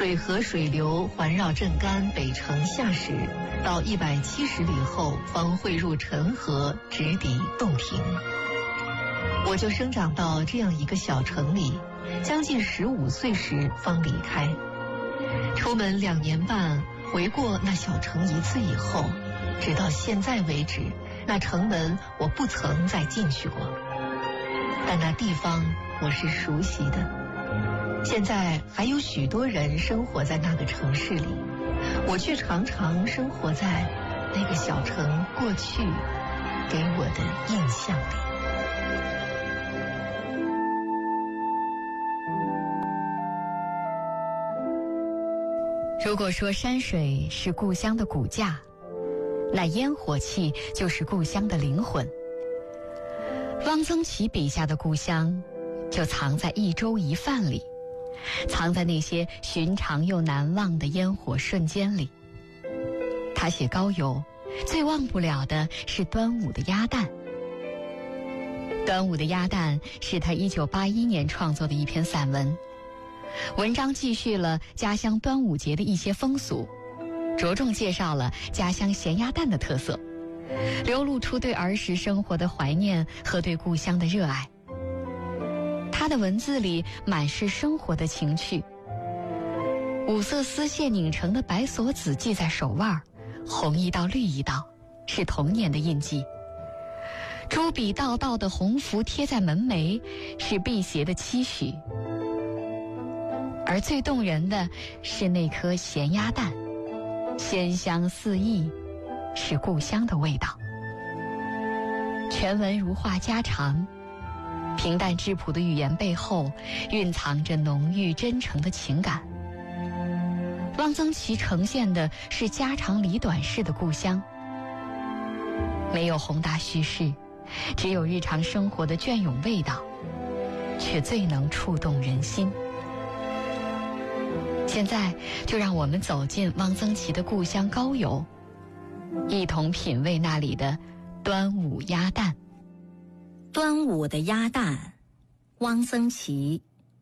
水河水流环绕镇干北城下石，到170里后方汇入陈河，直抵洞庭。我就生长到这样一个小城里，将近15岁时方离开。出门2年半，回过那小城1次以后，直到现在为止，那城门我不曾再进去过，但那地方我是熟悉的。现在还有许多人生活在那个城市里，我却常常生活在那个小城过去给我的印象里。 如果说山水是故乡的骨架，那烟火气就是故乡的灵魂。汪曾祺笔下的故乡就藏在一粥一饭里，藏在那些寻常又难忘的烟火瞬间里。他写高邮，最忘不了的是端午的鸭蛋。端午的鸭蛋是他1981年创作的一篇散文，文章继续了家乡端午节的一些风俗，着重介绍了家乡咸鸭蛋的特色，流露出对儿时生活的怀念和对故乡的热爱。他的文字里满是生活的情趣。五色丝线拧成的白锁子系在手腕，红一道绿一道，是童年的印记。朱笔道道的红符贴在门楣，是辟邪的期许。而最动人的是那颗咸鸭蛋，鲜香四溢，是故乡的味道。全文如话家常，平淡质朴的语言背后蕴藏着浓郁真诚的情感。汪曾祺呈现的是家长里短式的故乡，没有宏大叙事，只有日常生活的隽永味道，却最能触动人心。现在就让我们走进汪曾祺的故乡高邮，一同品味那里的端午鸭蛋。 端午的鸭蛋，汪曾祺。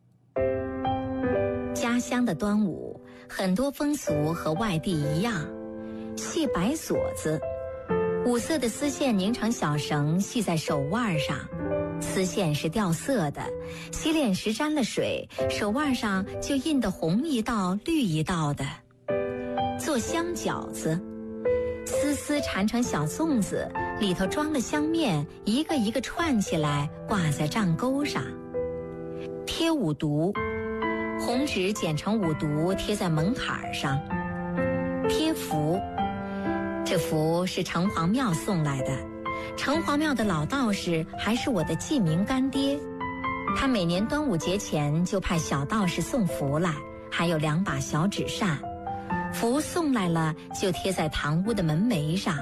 家乡的端午，很多风俗和外地一样，系白锁子，五色的丝线拧成小绳，系在手腕上。丝线是掉色的，洗脸时沾了水，手腕上就印得红一道绿一道的。做香饺子，丝丝缠成小粽子，里头装了香面，一个一个串起来挂在帐钩上。贴五毒，红纸剪成五毒贴在门槛上。贴符，这符是城隍庙送来的，城隍庙的老道士还是我的记名干爹，他每年端午节前就派小道士送符来，还有2把小纸扇。符送来了就贴在堂屋的门楣上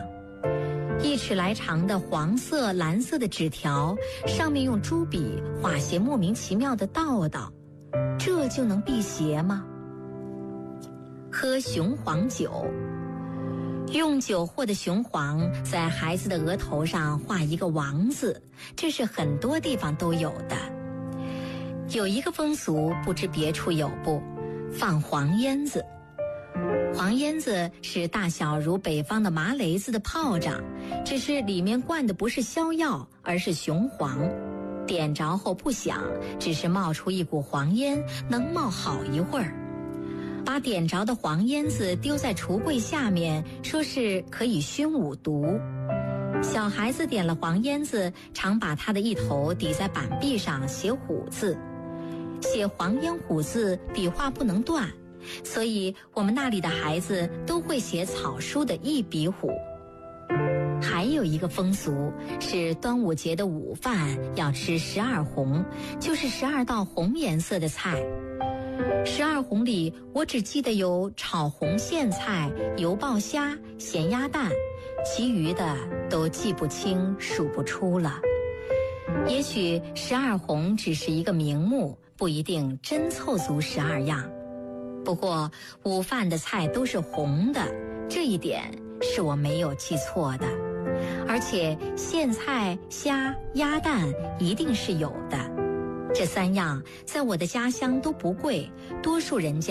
，1尺来长的黄色蓝色的纸条，上面用朱笔画些莫名其妙的道道，这就能辟邪吗？喝雄黄酒，用酒或的雄黄在孩子的额头上画一个王字，这是很多地方都有的。有一个风俗不知别处有不，放黄烟子。黄烟子是大小如北方的麻雷子的炮仗，只是里面灌的不是硝药，而是雄黄。点着后不响，只是冒出一股黄烟，能冒好一会儿。把点着的黄烟子丢在橱柜下面，说是可以熏五毒。小孩子点了黄烟子，常把他的一头抵在板壁上写虎字。写黄烟虎字笔画不能断，所以我们那里的孩子都会写草书的一笔虎。还有一个风俗是端午节的午饭要吃12红，就是12道红颜色的菜。12红里我只记得有炒红苋菜、油爆虾、咸鸭蛋，其余的都记不清数不出了。也许12红只是一个名目，不一定真凑足12样。不过午饭的菜都是红的，这一点是我没有记错的。而且苋菜、虾、鸭蛋一定是有的。这3样在我的家乡都不贵，多数人家